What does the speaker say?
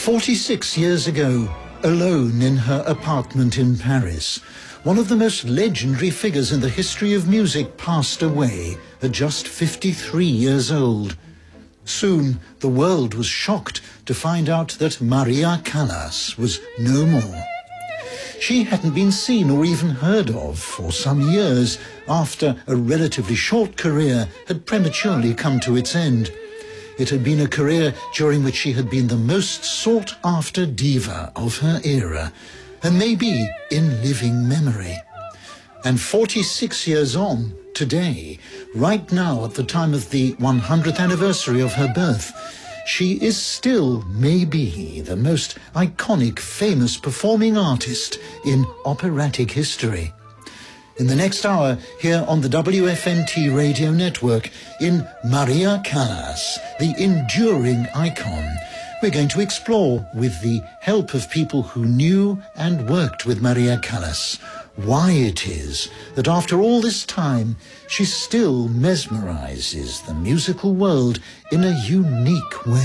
46 years ago, alone in her apartment in Paris, one of the most legendary figures in the history of music passed away at just 53 years old. Soon, the world was shocked to find out that Maria Callas was no more. She hadn't been seen or even heard of for some years after a relatively short career had prematurely come to its end. It had been a career during which she had been the most sought-after diva of her era, and maybe in living memory. And 46 years on, today, right now at the time of the 100th anniversary of her birth, she is still maybe the most iconic, famous performing artist in operatic history. In the next hour, here on the WFNT radio network, in Maria Callas, the enduring icon, we're going to explore, with the help of people who knew and worked with Maria Callas, why it is that after all this time, she still mesmerizes the musical world in a unique way.